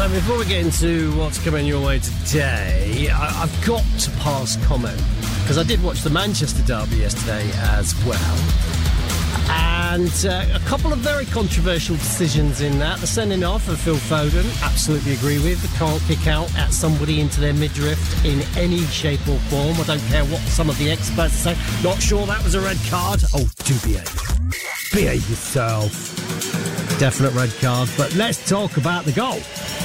So before we get into what's coming your way today, I've got to pass comment, because I did watch the Manchester derby yesterday as well. And a couple of very controversial decisions in that. The sending off of Phil Foden, absolutely agree with. Can't kick out at somebody into their midriff in any shape or form. I don't care what some of the experts say. Not sure that was a red card. Oh, do behave. Behave yourself. Definite red card. But let's talk about the goal.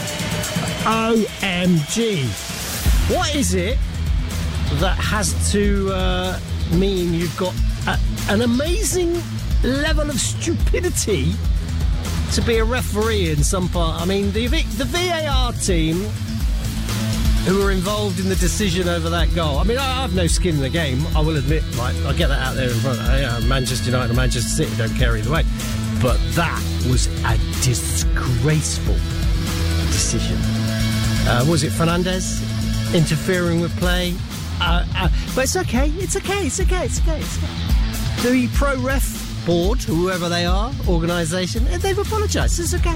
OMG. What is it that has to mean you've got an amazing level of stupidity to be a referee in some part? I mean, the VAR team who were involved in the decision over that goal. I mean, I have no skin in the game, I will admit. Right, I'll get that out there in front of Manchester United and Manchester City, don't care either way. But that was a disgraceful decision. Was it Fernandes interfering with play? But it's okay. The pro ref board, whoever they are, organisation, they've apologised. It's okay.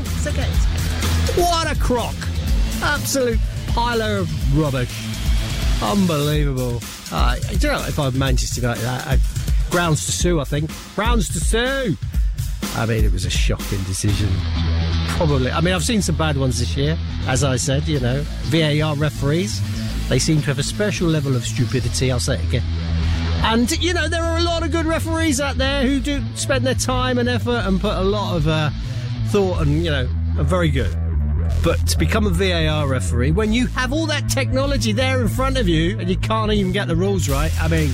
What a crock. Absolute pile of rubbish. Unbelievable. Do you know, if I'm Manchester United, grounds to sue, I think. Grounds to sue. I mean, it was a shocking decision. Probably. I mean, I've seen some bad ones this year. As I said, you know, VAR referees, they seem to have a special level of stupidity. I'll say it again. And, you know, there are a lot of good referees out there who do spend their time and effort and put a lot of thought and, you know, are very good. But to become a VAR referee, when you have all that technology there in front of you and you can't even get the rules right, I mean,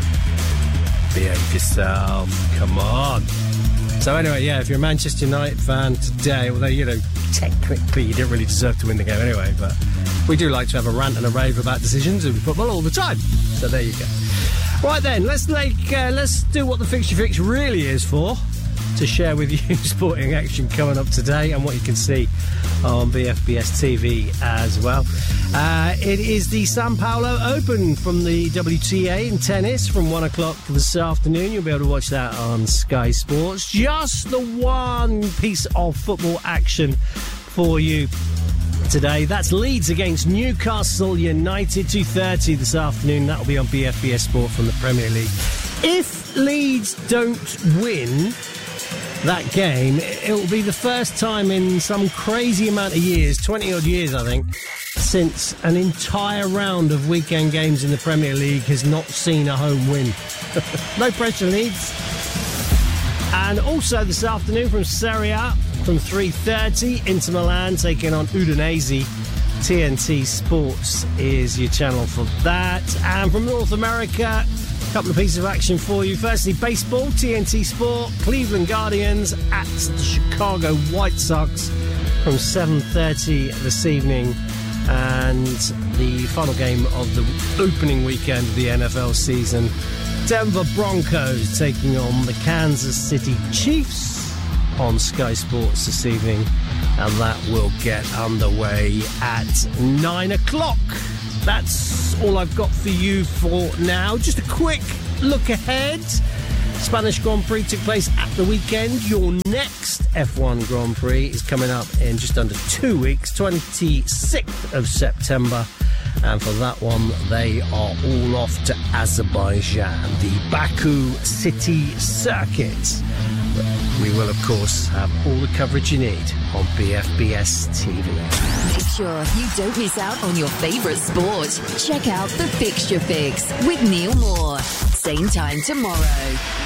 behave yourself. Come on. So anyway, yeah, if you're a Manchester United fan today, although, you know, technically you didn't really deserve to win the game anyway, but we do like to have a rant and a rave about decisions in football all the time. So there you go. Right then, let's do what the Fixture Fix really is for, to share with you sporting action coming up today and what you can see on BFBS TV as well. It is the Sao Paulo Open from the WTA in tennis from 1 o'clock this afternoon. You'll be able to watch that on Sky Sports. Just the one piece of football action for you today. That's Leeds against Newcastle United, 2:30 this afternoon. That'll be on BFBS Sport from the Premier League. If Leeds don't win that game, it'll be the first time in some crazy amount of years, 20 odd years I think, since an entire round of weekend games in the Premier League has not seen a home win. No pressure, Leeds. And also this afternoon from Serie A, from 3:30, Inter Milan taking on Udinese. TNT Sports is your channel for that. And from North America, a couple of pieces of action for you. Firstly, baseball, TNT Sport, Cleveland Guardians at the Chicago White Sox from 7:30 this evening. And the final game of the opening weekend of the NFL season, Denver Broncos taking on the Kansas City Chiefs on Sky Sports this evening. And that will get underway at 9 o'clock. That's all I've got for you for now. Just a quick look ahead. Spanish Grand Prix took place at the weekend. Your next F1 Grand Prix is coming up in just under 2 weeks, 26th of September. And for that one, they are all off to Azerbaijan, the Baku City Circuit. We will, of course, have all the coverage you need on BFBS TV. Make sure you don't miss out on your favourite sport. Check out the Fixture Fix with Neil Moore. Same time tomorrow.